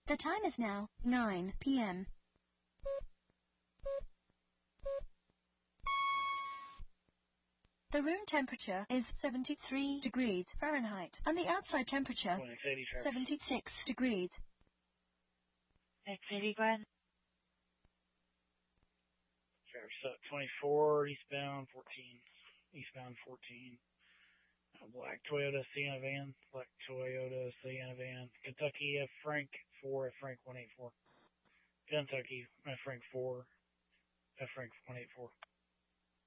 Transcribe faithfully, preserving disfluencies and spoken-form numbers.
The time is now nine p m The room temperature is seventy-three degrees Fahrenheit, and the outside temperature seventy-six degrees. X eighty, go ahead. Traverse up twenty-four, eastbound fourteen, eastbound fourteen. A black Toyota Sienna van, black Toyota Sienna van. Kentucky F Frank four, F Frank one eight four. Kentucky F Frank four, F Frank one eight four.